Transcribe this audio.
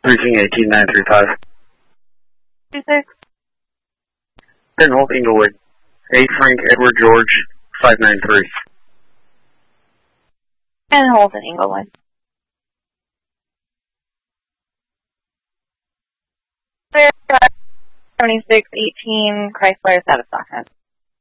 Reaching 18935. 26. 10 Holt Inglewood. 8 Frank Edward George 593. 10 Holt in Inglewood. 7618 Chrysler Satisfaction.